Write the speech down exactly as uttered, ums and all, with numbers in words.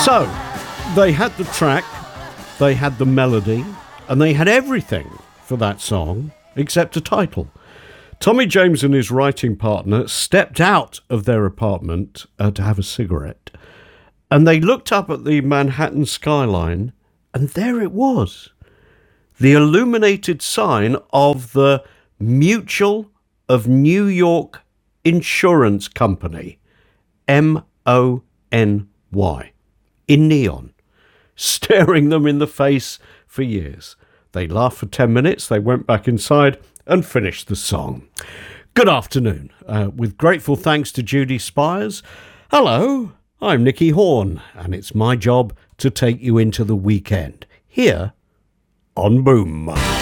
So, they had the track, they had the melody, and they had everything for that song except a title. Tommy James and his writing partner stepped out of their apartment uh, to have a cigarette, and they looked up at the Manhattan skyline, and there it was, the illuminated sign of the Mutual of New York Insurance Company, M O N Y, in neon, staring them in the face for years. They laughed for ten minutes, they went back inside and finished the song. Good afternoon. Uh, with grateful thanks to Judy Spires. Hello, I'm Nicky Horn, and it's my job to take you into the weekend here on Boom.